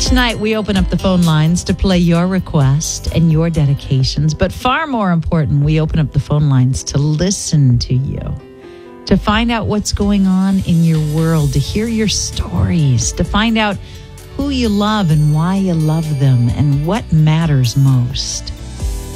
Each night we open up the phone lines to play your request and your dedications. But far more important, we open up the phone lines to listen to you, to find out what's going on in your world, to hear your stories, to find out who you love and why you love them and what matters most.